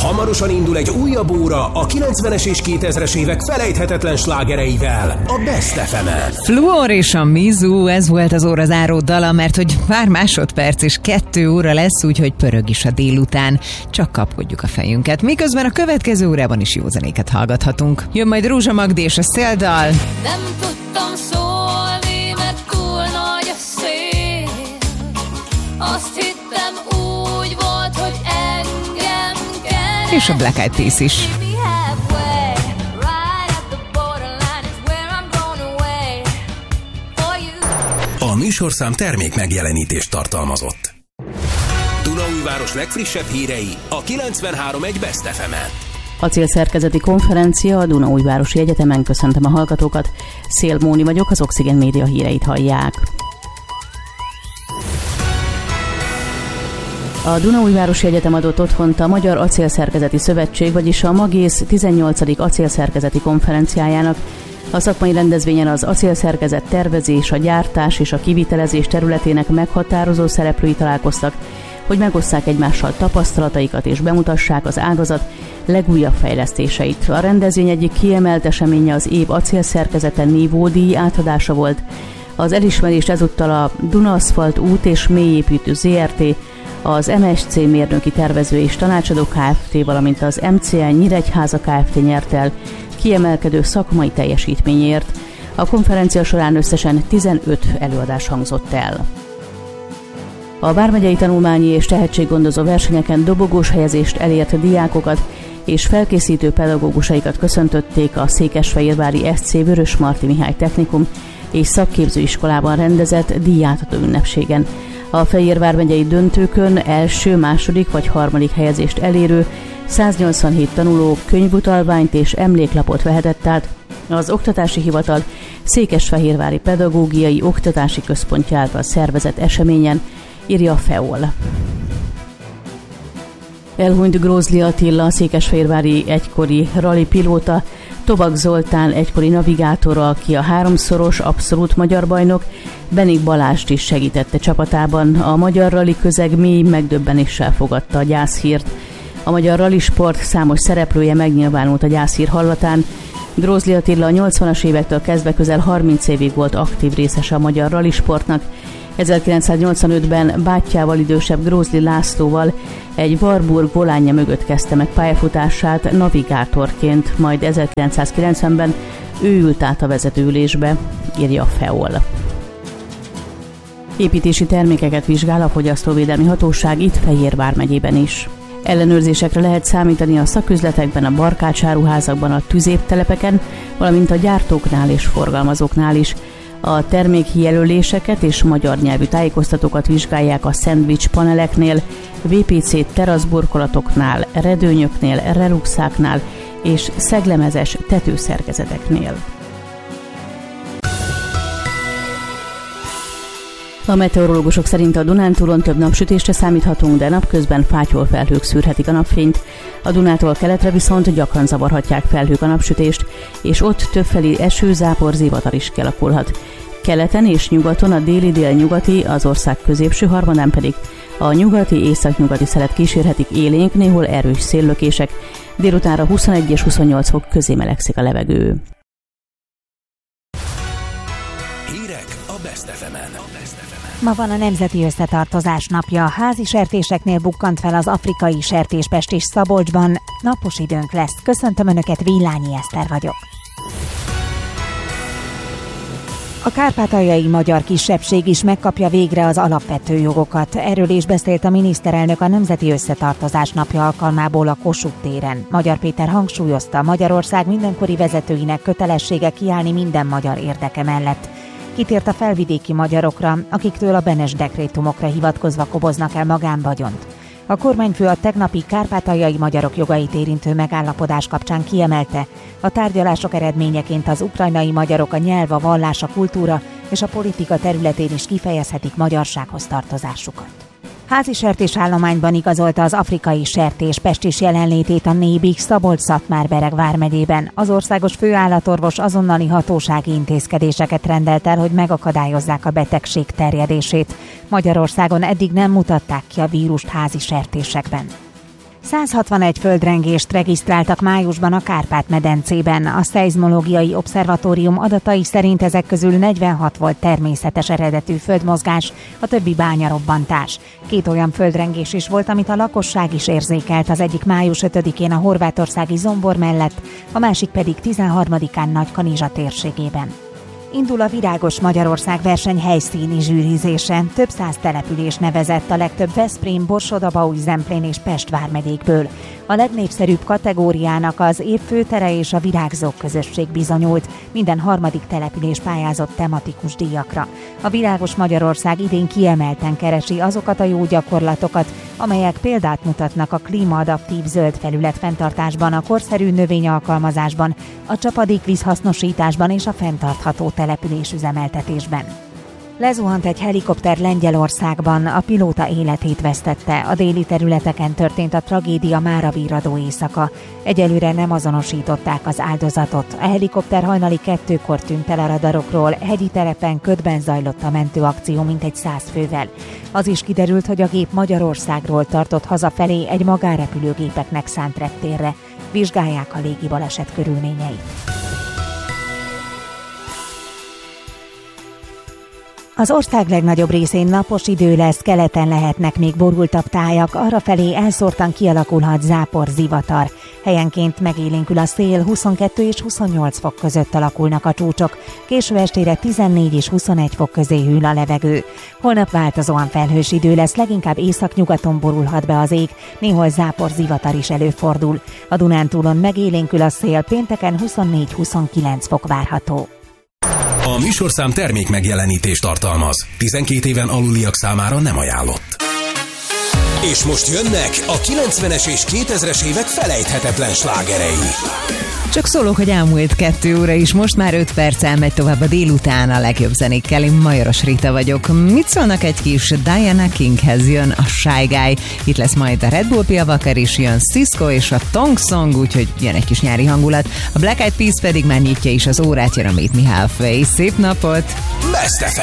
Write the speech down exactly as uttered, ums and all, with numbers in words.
Hamarosan indul egy újabb óra a kilencvenes és kétezres évek felejthetetlen slágereivel, a Best ef emen. Fluor és a Mizu, ez volt az óra záró dala, mert hogy pár másodperc és kettő óra lesz, úgyhogy pörög is a délután. Csak kapkodjuk a fejünket. Miközben a következő órában is jó zenéket hallgathatunk. Jön majd Rózsa Magdi és a Széldal. Nem tudtam szólni, mert túl nagy a szél. Azt hittem úgy volt, hogy engem kell. És a Black Eyed Peas is. A műsorszám termék megjelenítést tartalmazott. Dunaújváros legfrissebb hírei a kilencvenhárom egy Best ef emen. Acélszerkezeti konferencia a Dunaújvárosi Egyetemen. Köszöntöm a hallgatókat. Szél Móni vagyok, az Oxygen Média híreit hallják. A Dunaújvárosi Egyetem adott otthont a Magyar Acélszerkezeti Szövetség, vagyis a Magész tizennyolcadik acélszerkezeti konferenciájának. A szakmai rendezvényen az acélszerkezet tervezés, a gyártás és a kivitelezés területének meghatározó szereplői találkoztak, hogy megosszák egymással tapasztalataikat és bemutassák az ágazat legújabb fejlesztéseit. A rendezvény egyik kiemelt eseménye az év acélszerkezete nívódíj átadása volt. Az elismerést ezúttal a Duna-Aszfalt út és mélyépítő zé er té, az em es cé mérnöki tervező és tanácsadó Kft., valamint az em cé en Nyíregyháza Kft. Nyert el kiemelkedő szakmai teljesítményért. A konferencia során összesen tizenöt előadás hangzott el. A vármegyei tanulmányi és tehetséggondozó versenyeken dobogós helyezést elért diákokat és felkészítő pedagógusaikat köszöntötték a székesfehérvári es cé Vörös Marti Mihály Technikum és Szakképzőiskolában rendezett díjátadó ünnepségen. A Fejér vármegyei döntőkön első, második vagy harmadik helyezést elérő száznyolcvanhét tanuló könyvutalványt és emléklapot vehetett át az Oktatási Hivatal Székesfehérvári Pedagógiai Oktatási Központja által szervezett eseményen, írja a FEOL. Elhunyt Grózli Attila, székesfehérvári egykori rali pilóta, Tobak Zoltán egykori navigátora, aki a háromszoros abszolút magyar bajnok, Benik Balást is segítette csapatában. A magyar rali közeg mély megdöbbenéssel fogadta a gyászhírt. A magyar ralisport számos szereplője megnyilvánult a gyászhír hallatán. Grózli Attila a nyolcvanas évektől kezdve közel harminc évig volt aktív részese a magyar ralisportnak. ezerkilencszáznyolcvanötben bátyjával idősebb Grózli Lászlóval egy Warburg volánja mögött kezdte meg pályafutását navigátorként, majd ezerkilencszázkilencvenben ő ült át a vezetőülésbe, írja a FEOL. Építési termékeket vizsgál a Fogyasztóvédelmi Hatóság itt Fejér vármegyében is. Ellenőrzésekre lehet számítani a szaküzletekben, a barkácsáruházakban, a tüzértelepeken, valamint a gyártóknál és forgalmazóknál is. A termékjelöléseket és magyar nyelvű tájékoztatókat vizsgálják a szendvics paneleknél, vé pé cé teraszburkolatoknál, redőnyöknél, reluxáknál és szeglemezes tetőszerkezeteknél. A meteorológusok szerint a Dunántúlon több napsütésre számíthatunk, de napközben fátyol felhők szűrhetik a napfényt. A Dunától keletre viszont gyakran zavarhatják felhők a napsütést, és ott többfelé eső, zápor, zivatar is kialakulhat. Keleten és nyugaton a déli-délnyugati, az ország középső harmadán pedig a nyugati, északnyugati szelet kísérhetik élénk, néhol erős széllökések. Délutánra huszonegy és huszonnyolc fok közé melegszik a levegő. Hírek a Best ef emen. Ma van a Nemzeti Összetartozás napja. Házi sertéseknél bukkant fel az afrikai sertéspest és Szabolcsban. Napos időnk lesz. Köszöntöm Önöket, Villányi Eszter vagyok. A kárpátaljai magyar kisebbség is megkapja végre az alapvető jogokat. Erről is beszélt a miniszterelnök a Nemzeti Összetartozás napja alkalmából a Kossuth téren. Magyar Péter hangsúlyozta, Magyarország mindenkori vezetőinek kötelessége kiállni minden magyar érdeke mellett. Kitért a felvidéki magyarokra, akiktől a Benes dekrétumokra hivatkozva koboznak el magánvagyont. A kormányfő a tegnapi kárpátaljai magyarok jogait érintő megállapodás kapcsán kiemelte, a tárgyalások eredményeként az ukrajnai magyarok a nyelv, a vallás, a kultúra és a politika területén is kifejezhetik magyarsághoz tartozásukat. Házi sertésállományban igazolta az afrikai sertéspest is jelenlétét a Nébik Szabolcs-Szatmár-Bereg vármegyében. Az országos főállatorvos azonnali hatósági intézkedéseket rendelt el, hogy megakadályozzák a betegség terjedését. Magyarországon eddig nem mutatták ki a vírust házi sertésekben. száz hatvanegy földrengést regisztráltak májusban a Kárpát-medencében. A Szeizmológiai Obszervatórium adatai szerint ezek közül negyvenhat volt természetes eredetű földmozgás, a többi bányarobbantás. Két olyan földrengés is volt, amit a lakosság is érzékelt, az egyik május ötödikén a horvátországi Zombor mellett, a másik pedig tizenharmadikán Nagykanizsa térségében. Indul a Virágos Magyarország verseny helyszíni zsűrizése. Több száz település nevezett, a legtöbb Veszprém, Borsod-Abaúj-Zemplén és Pest vármegyékből. A legnépszerűbb kategóriának az év főtere és a virágzók közösség bizonyult. Minden harmadik település pályázott tematikus díjakra. A Virágos Magyarország idén kiemelten keresi azokat a jó gyakorlatokat, amelyek példát mutatnak a klímaadaptív zöld felület fenntartásban, a korszerű növényalkalmazásban, a csapadékvíz hasznosításban és a fenntartható településüzemeltetésben. Lezuhant egy helikopter Lengyelországban, a pilóta életét vesztette. A déli területeken történt a tragédia mára virradó éjszaka. Egyelőre nem azonosították az áldozatot. A helikopter hajnali kettőkor tűnt el a radarokról, hegyi terepen ködben zajlott a mentőakció mintegy száz fővel. Az is kiderült, hogy a gép Magyarországról tartott hazafelé egy magánrepülőgépeknek szánt reptérre. Vizsgálják a légi baleset körülményeit. Az ország legnagyobb részén napos idő lesz, keleten lehetnek még borultabb tájak, arrafelé elszórtan kialakulhat zápor, zivatar. Helyenként megélénkül a szél, huszonkettő és huszonnyolc fok között alakulnak a csúcsok, késő estére tizennégy és huszonegy fok közé hűl a levegő. Holnap változóan felhős idő lesz, leginkább északnyugaton borulhat be az ég, néhol zápor, zivatar is előfordul. A Dunántúlon megélénkül a szél, pénteken huszonnégy-huszonkilenc fok várható. A műsorszám termék megjelenítést tartalmaz. tizenkét éven aluliak számára nem ajánlott. És most jönnek a kilencvenes és kétezres évek felejthetetlen slágerei. Csak szólok, hogy elmúlt kettő óra is, most már öt perccel megy tovább a délután a legjobb zenékkel. Én Majoros Rita vagyok. Mit szólnak egy kis Diana Kinghez? Jön a Shy Guy, itt lesz majd a Red Bull Pia Vakar is, jön Cisco és a Tong Song, úgyhogy jön egy kis nyári hangulat. A Black Eyed Peas pedig már nyitja is az órát, jön a Meet Me Halfway. Szép napot! Best ef em.